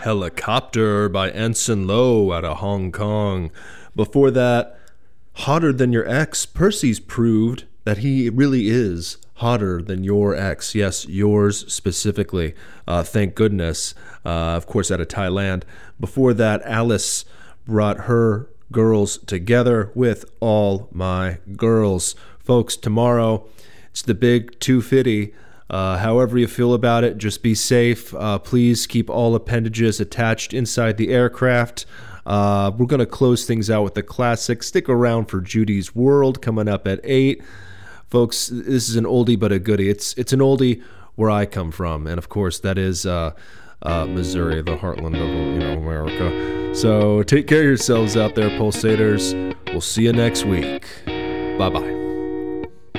Helicopter by Anson Lo out of Hong Kong. Before that, Hotter Than Your Ex. Percy's proved that he really is hotter than your ex. Yes, yours specifically. Thank goodness. Of course, out of Thailand. Before that, Alice brought her girls together with All My Girls. Folks, tomorrow, it's the big 250. However you feel about it, just be safe. Please keep all appendages attached inside the aircraft. We're going to close things out with the classic. Stick around for Judy's World coming up at 8. Folks, this is an oldie but a goodie. It's an oldie where I come from, and of course that is Missouri, the heartland of America. So take care of yourselves out there, Pulsators. We'll see you next week. Bye-bye.